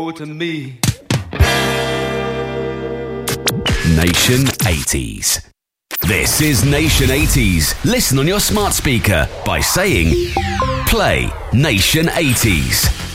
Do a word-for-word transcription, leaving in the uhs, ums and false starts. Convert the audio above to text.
to me. Nation eighties. This is Nation eighties. Listen on your smart speaker by saying, play Nation eighties.